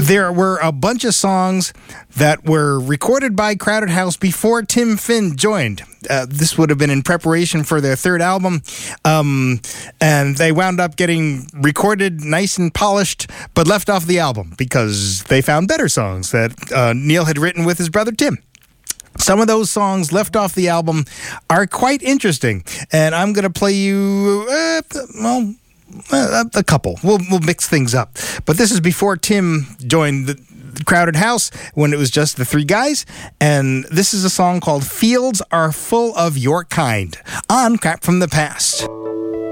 there were a bunch of songs that were recorded by Crowded House before Tim Finn joined. This would have been in preparation for their third album, and they wound up getting recorded nice and polished, but left off the album because they found better songs that Neil had written with his brother Tim. Some of those songs left off the album are quite interesting, and I'm going to play you, a couple. We'll mix things up. But this is before Tim joined the Crowded House, when it was just the three guys, and this is a song called Fields Are Full of Your Kind on Crap from the Past.